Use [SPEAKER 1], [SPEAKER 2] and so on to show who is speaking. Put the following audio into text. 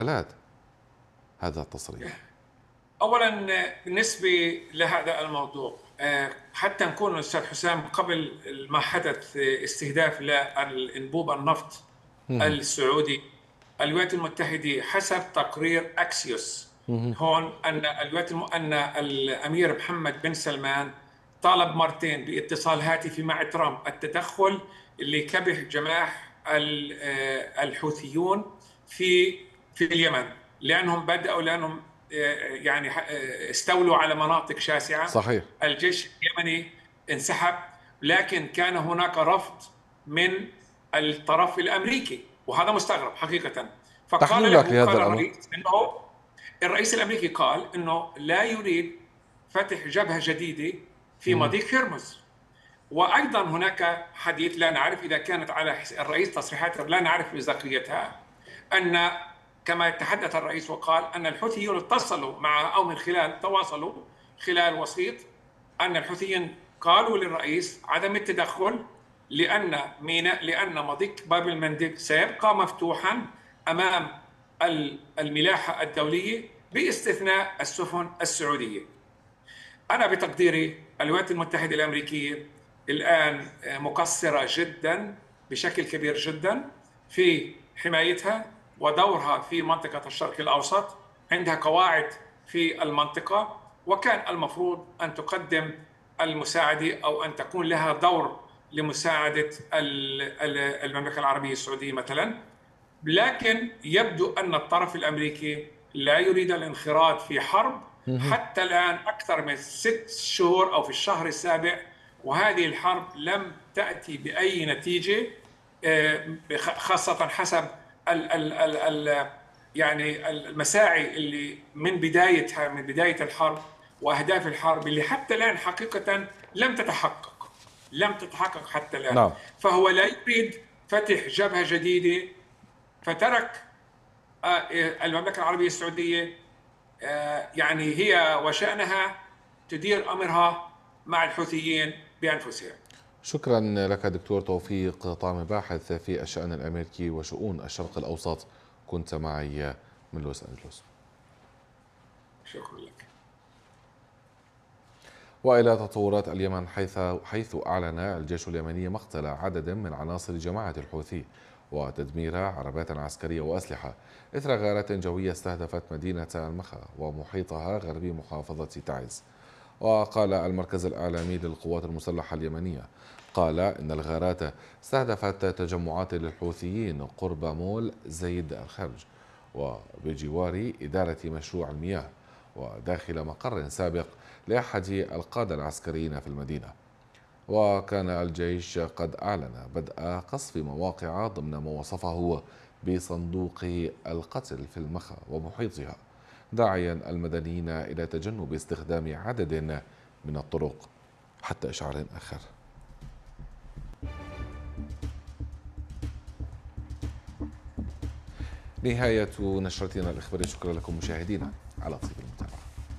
[SPEAKER 1] هذا التصريح؟
[SPEAKER 2] اولا، بالنسبه لهذا الموضوع، حتى نكون استاذ حسام قبل ما حدث استهداف للانبوب النفط
[SPEAKER 1] مهم.
[SPEAKER 2] السعودي، الولايات المتحده حسب تقرير اكسيوس
[SPEAKER 1] مهم.
[SPEAKER 2] هون ان الامير محمد بن سلمان طالب مرتين باتصال هاتفي مع ترامب التدخل لكبح جماح الحوثيون في اليمن، لانهم يعني استولوا على مناطق شاسعة.
[SPEAKER 1] صحيح.
[SPEAKER 2] الجيش اليمني انسحب، لكن كان هناك رفض من الطرف الأمريكي، وهذا مستغرب حقيقة.
[SPEAKER 1] تحليلك لهذا
[SPEAKER 2] قال
[SPEAKER 1] الأمر؟
[SPEAKER 2] الرئيس الأمريكي قال أنه لا يريد فتح جبهة جديدة في
[SPEAKER 1] مهم.
[SPEAKER 2] مضيق هرمز. وأيضا هناك حديث، لا نعرف إذا كانت على الرئيس تصريحات لا نعرف مصداقيتها، أن كما تحدث الرئيس وقال أن الحوثيون اتصلوا مع أو من خلال تواصلوا خلال وسيط، أن الحوثيين قالوا للرئيس عدم التدخل لأن مضيق باب المندب سيبقى مفتوحا أمام الملاحة الدولية باستثناء السفن السعودية. أنا بتقديري الولايات المتحدة الأمريكية الآن مقصرة جدا بشكل كبير جدا في حمايتها ودورها في منطقة الشرق الأوسط. عندها قواعد في المنطقة، وكان المفروض أن تقدم المساعدة أو أن تكون لها دور لمساعدة المملكة العربية السعودية مثلا. لكن يبدو أن الطرف الأمريكي لا يريد الانخراط في حرب
[SPEAKER 1] مهم.
[SPEAKER 2] حتى الآن أكثر من 6 شهور أو في الشهر السابع، وهذه الحرب لم تأتي بأي نتيجة، خاصة حسب ال ال ال ال يعني المساعي اللي من بدايتها، من بداية الحرب وأهداف الحرب اللي حتى الآن حقيقة لم تتحقق حتى الآن.
[SPEAKER 1] نعم.
[SPEAKER 2] فهو لا يريد فتح جبهة جديدة، فترك المملكة العربية السعودية يعني هي وشأنها تدير أمرها مع الحوثيين بأنفسهم.
[SPEAKER 1] شكرا لك دكتور توفيق طعم، باحث في الشأن الأمريكي وشؤون الشرق الأوسط، كنت معي من لوس أنجلوس.
[SPEAKER 2] شكرا لك.
[SPEAKER 1] وإلى تطورات اليمن، حيث أعلن الجيش اليمني مقتل عدد من عناصر جماعة الحوثي وتدمير عربات عسكرية وأسلحة إثر غارات جوية استهدفت مدينة المخا ومحيطها غربي محافظة تعز. وقال المركز الإعلامي للقوات المسلحة اليمنية قال إن الغارات استهدفت تجمعات للحوثيين قرب مول زيد الخرج وبجوار إدارة مشروع المياه وداخل مقر سابق لأحد القادة العسكريين في المدينة. وكان الجيش قد أعلن بدء قصف مواقع ضمن ما وصفه بصندوق القتل في المخا ومحيطها، داعيا المدنيين إلى تجنب استخدام عدد من الطرق حتى إشعار آخر. نهاية نشرتنا الإخبارية، شكرا لكم مشاهدينا على طيب.